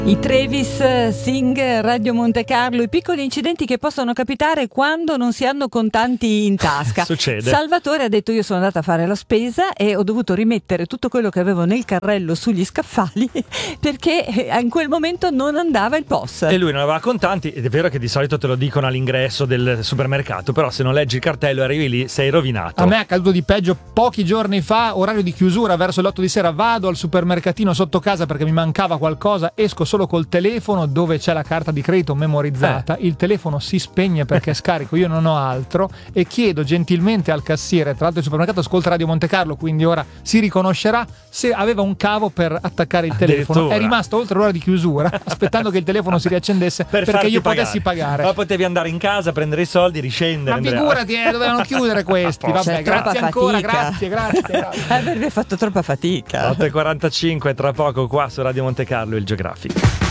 I Travis Sing, Radio Monte Carlo, i piccoli incidenti che possono capitare quando non si hanno contanti in tasca. Succede. Salvatore ha detto: io sono andata a fare la spesa e ho dovuto rimettere tutto quello che avevo nel carrello sugli scaffali perché in quel momento non andava il POS. E lui non aveva contanti, ed è vero che di solito te lo dicono all'ingresso del supermercato, però se non leggi il cartello e arrivi lì sei rovinato. A me è accaduto di peggio pochi giorni fa, orario di chiusura, verso le 8 di sera vado al supermercatino sotto casa perché mi mancava qualcosa, esco solo col telefono dove c'è la carta di credito memorizzata, il telefono si spegne perché è scarico, io non ho altro, e chiedo gentilmente al cassiere, tra l'altro il supermercato ascolta Radio Monte Carlo, quindi ora si riconoscerà, se aveva un cavo per attaccare il telefono. È rimasto oltre l'ora di chiusura aspettando che il telefono si riaccendesse perché io potessi pagare. Ma potevi andare in casa, prendere i soldi, riscendere. Ma figurati, dovevano chiudere questi. Vabbè, grazie ancora, grazie. Avrebbe fatto troppa fatica. 8:45, tra poco qua su Radio Monte Carlo, il Geographic.